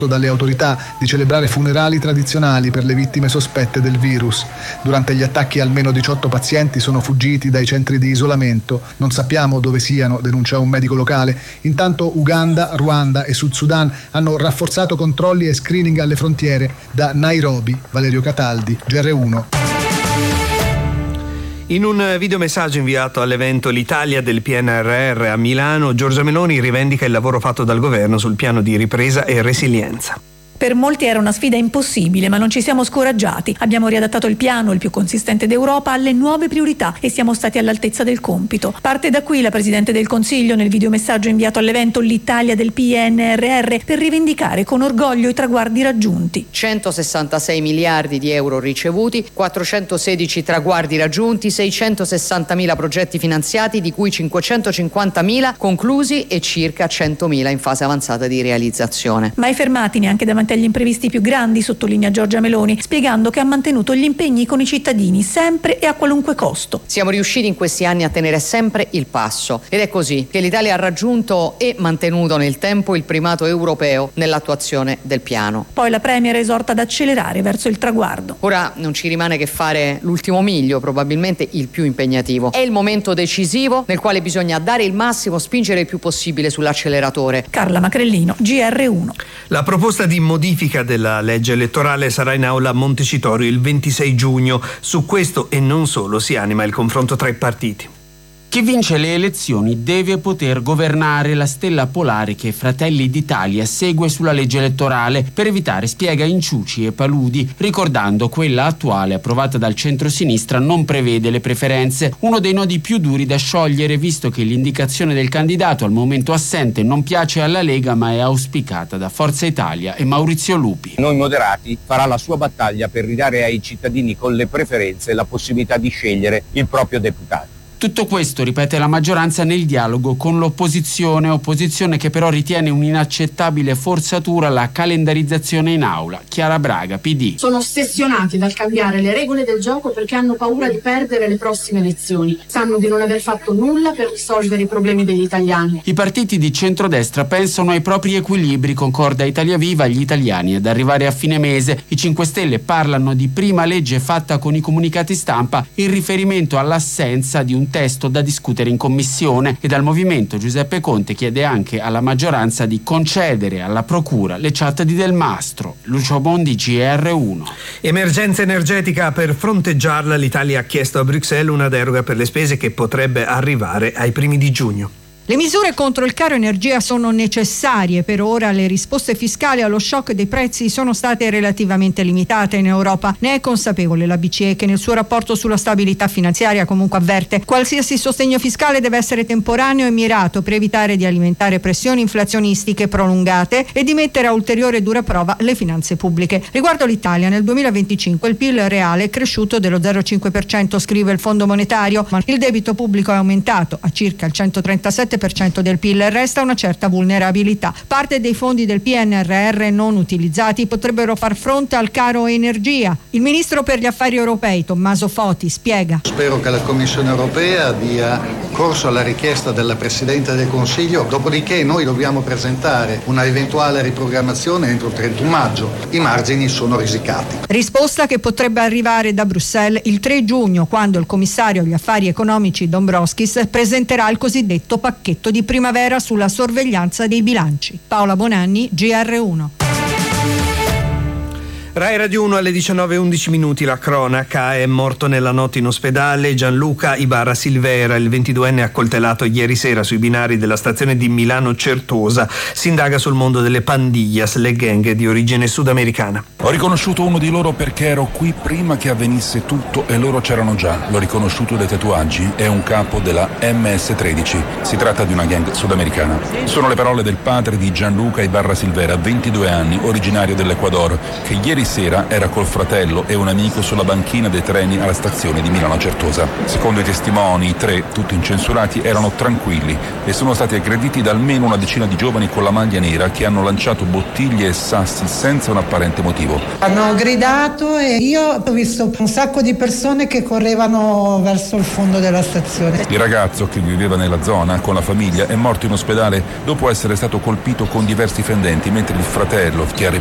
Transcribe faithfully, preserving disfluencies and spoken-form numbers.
dalle autorità di celebrare funerali tradizionali per le vittime sospette del virus. Durante gli attacchi almeno diciotto pazienti sono fuggiti dai centri di isolamento. Non sappiamo dove siano, denuncia un medico locale. Intanto Uganda, Ruanda e Sud Sudan hanno rafforzato controlli e screening alle frontiere. Da Nairobi, Valerio Cataldi, G R uno. In un videomessaggio inviato all'evento L'Italia del P N R R a Milano, Giorgia Meloni rivendica il lavoro fatto dal governo sul piano di ripresa e resilienza. Per molti era una sfida impossibile, ma non ci siamo scoraggiati. Abbiamo riadattato il piano, il più consistente d'Europa, alle nuove priorità e siamo stati all'altezza del compito. Parte da qui la Presidente del Consiglio nel videomessaggio inviato all'evento L'Italia del P N R R per rivendicare con orgoglio i traguardi raggiunti. centosessantasei miliardi di euro ricevuti, quattrocentosedici traguardi raggiunti, seicentosessantamila progetti finanziati, di cui cinquecentocinquantamila conclusi e circa centomila in fase avanzata di realizzazione. Mai fermati neanche davanti agli imprevisti più grandi, sottolinea Giorgia Meloni, spiegando che ha mantenuto gli impegni con i cittadini sempre e a qualunque costo. Siamo riusciti in questi anni a tenere sempre il passo ed è così che l'Italia ha raggiunto e mantenuto nel tempo il primato europeo nell'attuazione del piano. Poi la Premier esorta ad accelerare verso il traguardo. Ora non ci rimane che fare l'ultimo miglio, probabilmente il più impegnativo. È il momento decisivo nel quale bisogna dare il massimo, spingere il più possibile sull'acceleratore. Carla Macrellino, G R uno. La proposta di modifica della legge elettorale sarà in aula a Montecitorio il ventisei giugno. Su questo e non solo si anima il confronto tra i partiti. Chi vince le elezioni deve poter governare, la stella polare che Fratelli d'Italia segue sulla legge elettorale per evitare, spiega, inciuci e paludi, ricordando quella attuale approvata dal centrosinistra non prevede le preferenze, uno dei nodi più duri da sciogliere visto che l'indicazione del candidato al momento assente non piace alla Lega ma è auspicata da Forza Italia e Maurizio Lupi. Noi moderati farà la sua battaglia per ridare ai cittadini con le preferenze la possibilità di scegliere il proprio deputato. Tutto questo, ripete la maggioranza, nel dialogo con l'opposizione, opposizione che però ritiene un'inaccettabile forzatura la calendarizzazione in aula. Chiara Braga, P D. Sono ossessionati dal cambiare le regole del gioco perché hanno paura di perdere le prossime elezioni. Sanno di non aver fatto nulla per risolvere i problemi degli italiani. I partiti di centrodestra pensano ai propri equilibri, concorda Italia Viva, gli italiani ad arrivare a fine mese. I cinque Stelle parlano di prima legge fatta con i comunicati stampa in riferimento all'assenza di un testo da discutere in commissione e dal movimento Giuseppe Conte chiede anche alla maggioranza di concedere alla procura le chat di Del Mastro. Lucio Bondi, G R uno. Emergenza energetica, per fronteggiarla l'Italia ha chiesto a Bruxelles una deroga per le spese che potrebbe arrivare ai primi di giugno. Le misure contro il caro energia sono necessarie. Per ora le risposte fiscali allo shock dei prezzi sono state relativamente limitate in Europa. Ne è consapevole la B C E che nel suo rapporto sulla stabilità finanziaria comunque avverte: qualsiasi sostegno fiscale deve essere temporaneo e mirato per evitare di alimentare pressioni inflazionistiche prolungate e di mettere a ulteriore dura prova le finanze pubbliche. Riguardo l'Italia, nel duemilaventicinque il P I L reale è cresciuto dello zero virgola cinque per cento, scrive il Fondo Monetario, ma il debito pubblico è aumentato a circa il centotrentasette per cento del P I L e resta una certa vulnerabilità. Parte dei fondi del P N R R non utilizzati potrebbero far fronte al caro energia. Il ministro per gli affari europei Tommaso Foti spiega: spero che la Commissione europea dia corso alla richiesta della Presidente del Consiglio, dopodiché noi dobbiamo presentare una eventuale riprogrammazione entro il trentuno maggio. I margini sono risicati. Risposta che potrebbe arrivare da Bruxelles il tre giugno, quando il commissario agli affari economici Dombrovskis presenterà il cosiddetto pacchetto di primavera sulla sorveglianza dei bilanci. Paola Bonanni, G R uno. Rai Radio uno alle diciannove e undici minuti, la cronaca. È morto nella notte in ospedale Gianluca Ibarra Silvera, il ventiduenne accoltellato ieri sera sui binari della stazione di Milano Certosa. Si indaga sul mondo delle pandillas, le gang di origine sudamericana. Ho riconosciuto uno di loro perché ero qui prima che avvenisse tutto e loro c'erano già. L'ho riconosciuto dai tatuaggi, è un capo della M S tredici. Si tratta di una gang sudamericana. Sono le parole del padre di Gianluca Ibarra Silvera, ventidue anni, originario dell'Ecuador, che ieri Ieri sera era col fratello e un amico sulla banchina dei treni alla stazione di Milano Certosa. Secondo i testimoni, i tre, tutti incensurati, erano tranquilli e sono stati aggrediti da almeno una decina di giovani con la maglia nera che hanno lanciato bottiglie e sassi senza un apparente motivo. Hanno gridato e io ho visto un sacco di persone che correvano verso il fondo della stazione. Il ragazzo, che viveva nella zona con la famiglia, è morto in ospedale dopo essere stato colpito con diversi fendenti, mentre il fratello, che ha